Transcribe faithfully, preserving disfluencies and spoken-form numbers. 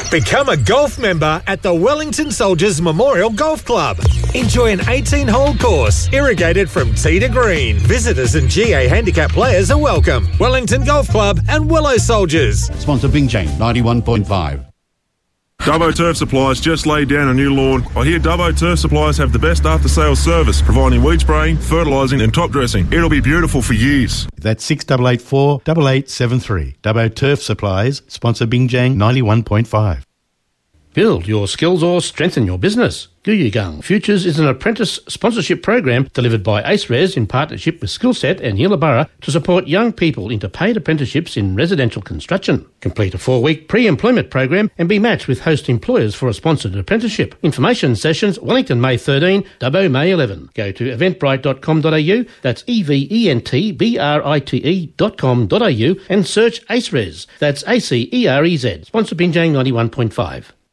Become a golf member at the Wellington Soldiers Memorial Golf Club. Enjoy an eighteen-hole course, irrigated from tee to green. Visitors and G A handicap players are welcome. Wellington Golf Club and Willow Soldiers. Sponsor Bing Chang, ninety-one point five. Dubbo Turf Supplies just laid down a new lawn. I hear Dubbo Turf Supplies have the best after-sales service, providing weed spraying, fertilising and top dressing. It'll be beautiful for years. That's six eight eight four, eight eight seven three. Dubbo Turf Supplies, sponsor Bingjang ninety-one point five. Build your skills or strengthen your business. Guyugang Futures is an apprentice sponsorship program delivered by AceRes in partnership with Skillset and Yillabara to support young people into paid apprenticeships in residential construction. Complete a four-week pre-employment program and be matched with host employers for a sponsored apprenticeship. Information sessions Wellington May thirteenth, Dubbo May eleventh. Go to eventbrite dot com dot a u, that's E V E N T B R I T E dot com dot a u, and search AceRes, that's A C E R E Z. Sponsor Binjang ninety-one point five.